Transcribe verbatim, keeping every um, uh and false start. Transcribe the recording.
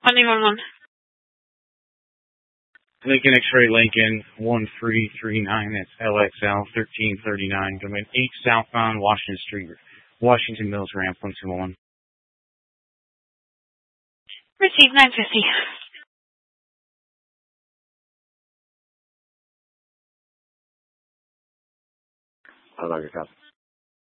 one eight one one. Lincoln X-Ray Lincoln, one three three nine, that's L X L thirteen thirty-nine, domain eight southbound Washington Street, Washington Mills ramp one two one. Receive nine fifty. How about your copy?